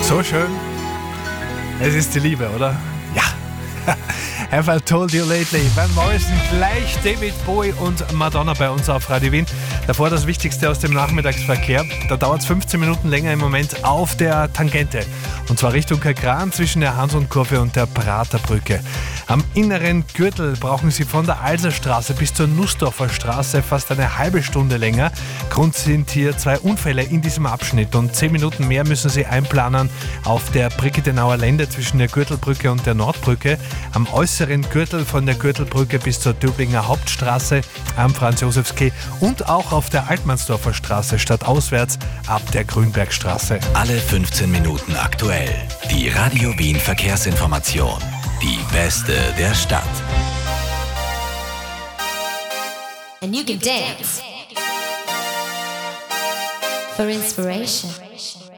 So schön. Es ist die Liebe, oder? Ja. Have I told you lately? Van Morrison, gleich David Bowie und Madonna bei uns auf Radio Wien. Davor das Wichtigste aus dem Nachmittagsverkehr. Da dauert es 15 Minuten länger im Moment auf der Tangente. Und zwar Richtung Kagran zwischen der Hansonkurve und der Praterbrücke. Am inneren Gürtel brauchen Sie von der Alserstraße bis zur Nussdorfer Straße fast eine halbe Stunde länger. Grund sind hier 2 Unfälle in diesem Abschnitt und 10 Minuten mehr müssen Sie einplanen auf der Brigittenauer Lände zwischen der Gürtelbrücke und der Nordbrücke. Am äußeren Gürtel von der Gürtelbrücke bis zur Döblinger Hauptstraße am Franz-Josefs-Quai und auch auf der Altmannsdorfer Straße stadtauswärts ab der Grünbergstraße. Alle 15 Minuten aktuell. Die Radio Wien Verkehrsinformation. Die beste der Stadt. And you can dance for inspiration.